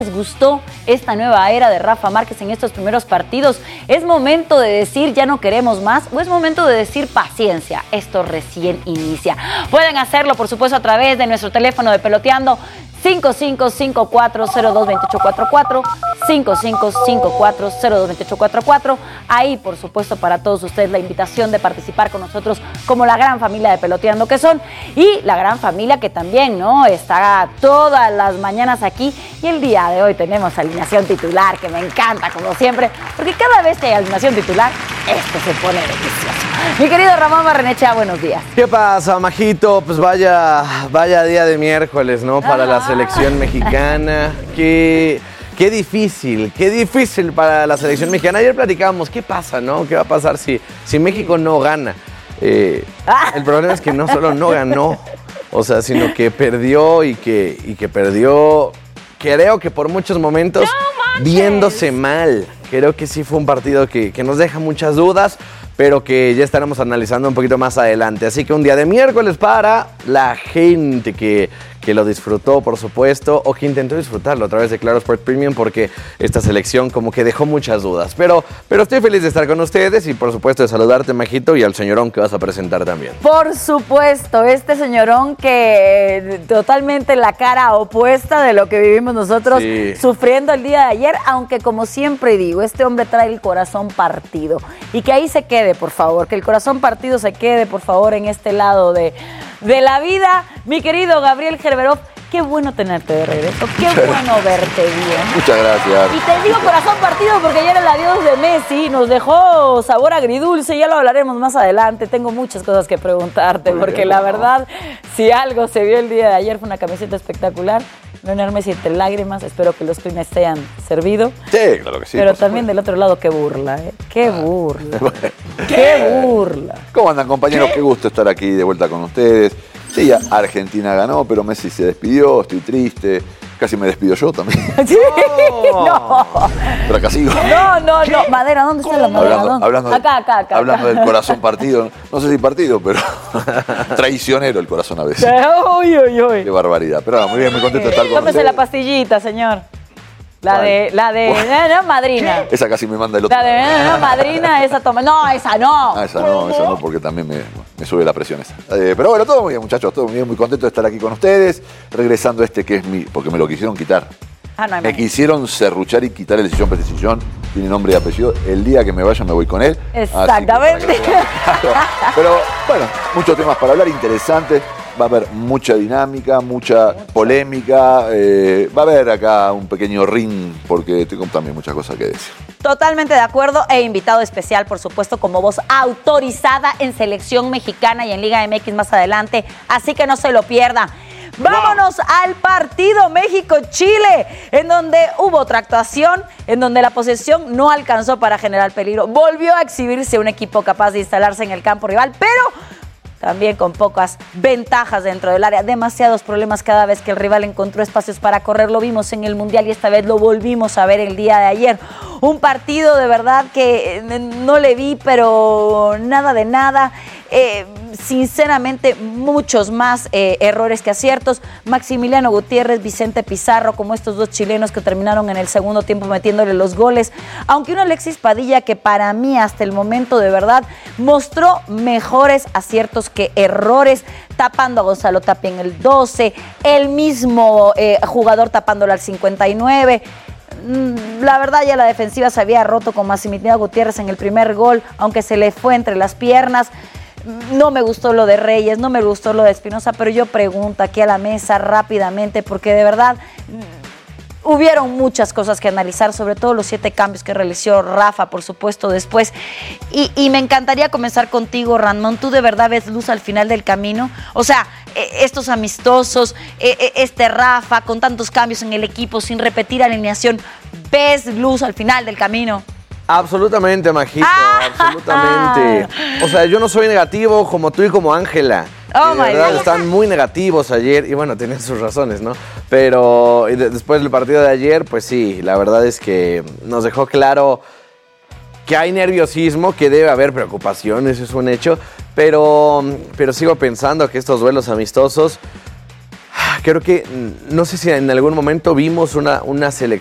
¿Les gustó esta nueva era de Rafa Márquez en estos primeros partidos? ¿Es momento de decir ya no queremos más o es momento de decir paciencia? Esto recién inicia. Pueden hacerlo, por supuesto, a través de nuestro teléfono de Peloteando 5554022844, 5554022844. Ahí, por supuesto, para todos ustedes la invitación de participar con nosotros como la gran familia de Peloteando que son y la gran familia que también, ¿no?, está todas las mañanas aquí. Y el día de hoy tenemos alineación titular, que me encanta, como siempre, porque cada vez que hay alineación titular, esto se pone delicioso. Mi querido Ramón Barrenechea, buenos días. ¿Qué pasa, Majito? Pues vaya día de miércoles, ¿no? Para la selección mexicana. Qué difícil para la selección mexicana. Ayer platicábamos, ¿qué pasa, no? ¿Qué va a pasar si México no gana? El problema es que no solo no ganó, o sea, sino que perdió y que perdió, creo que por muchos momentos, viéndose mal. Creo que sí fue un partido que nos deja muchas dudas, pero que ya estaremos analizando un poquito más adelante. Así que un día de miércoles para la gente que lo disfrutó, por supuesto, o que intentó disfrutarlo a través de Claro Sport Premium, porque esta selección como que dejó muchas dudas. Pero estoy feliz de estar con ustedes y, por supuesto, de saludarte, Majito, y al señorón que vas a presentar también. Por supuesto, este señorón que totalmente la cara opuesta de lo que vivimos nosotros sufriendo el día de ayer, aunque como siempre digo, este hombre trae el corazón partido. Y que ahí se quede, por favor, que el corazón partido se quede, por favor, en este lado de la vida. Mi querido Gabriel Gerberov, qué bueno tenerte de regreso, qué bueno verte bien. Muchas gracias. Y te digo corazón partido porque ayer el adiós de Messi nos dejó sabor agridulce, ya lo hablaremos más adelante. Tengo muchas cosas que preguntarte, porque la verdad, si algo se vio el día de ayer fue una camiseta espectacular. Lionel Messi entre lágrimas, espero que los Kleenex te hayan servido. Sí, claro que sí. Pero también del otro lado, qué burla, ¿eh? Qué burla. Qué burla. ¿Cómo andan, compañeros? Qué gusto estar aquí de vuelta con ustedes. Sí, Argentina ganó, pero Messi se despidió, estoy triste. Casi me despido yo también. Sí, no. Fracasivo. No. Madera, ¿dónde está la madera? Acá. Hablando del corazón partido. No sé si partido, pero traicionero el corazón a veces. Uy. Qué barbaridad. Pero muy bien, muy contento de estar con ustedes. Tómese la pastillita, señor. La de madrina. Esa casi me manda el otro. La de madrina, esa toma. No, esa no. Esa no, porque también me sube la presión esa. Pero bueno, todo muy bien, muchachos, todo muy bien, muy contento de estar aquí con ustedes, regresando a este que es porque me lo quisieron quitar. Me quisieron serruchar y quitar el sillón, pero este sillón tiene nombre y apellido. El día que me vaya me voy con él. Exactamente. Pero bueno, muchos temas para hablar, interesantes. Va a haber mucha dinámica, mucha polémica. Va a haber acá un pequeño ring, porque tengo también muchas cosas que decir. Totalmente de acuerdo, e invitado especial, por supuesto, como voz autorizada en Selección Mexicana y en Liga MX más adelante, así que no se lo pierda. Vámonos al partido México-Chile, en donde hubo otra actuación, en donde la posesión no alcanzó para generar peligro. Volvió a exhibirse un equipo capaz de instalarse en el campo rival, pero también con pocas ventajas dentro del área. Demasiados problemas cada vez que el rival encontró espacios para correr. Lo vimos en el Mundial y esta vez lo volvimos a ver el día de ayer. Un partido de verdad que no le vi, pero nada de nada. Sinceramente, muchos más errores que aciertos. Maximiliano Gutiérrez, Vicente Pizarro, como estos dos chilenos que terminaron en el segundo tiempo metiéndole los goles. Aunque un Alexis Padilla que para mí hasta el momento de verdad mostró mejores aciertos que errores, tapando a Gonzalo Tapia en el 12, el mismo jugador tapándolo al 59. La verdad ya la defensiva se había roto con Maximiliano Gutiérrez en el primer gol, aunque se le fue entre las piernas. No me gustó lo de Reyes, no me gustó lo de Espinosa, pero yo pregunto aquí a la mesa rápidamente, porque de verdad hubieron muchas cosas que analizar, sobre todo los 7 cambios que realizó Rafa, por supuesto, después. Y me encantaría comenzar contigo, Ramón. ¿Tú de verdad ves luz al final del camino? O sea, estos amistosos, este Rafa, con tantos cambios en el equipo, sin repetir alineación, ¿ves luz al final del camino? Absolutamente, Majito, absolutamente. O sea, yo no soy negativo como tú y como Ángela. Oh, de verdad, están muy negativos ayer y bueno, tienen sus razones, ¿no? Pero después del partido de ayer, pues sí, la verdad es que nos dejó claro que hay nerviosismo, que debe haber preocupación, eso es un hecho, pero sigo pensando que estos duelos amistosos creo que, no sé si en algún momento vimos una selección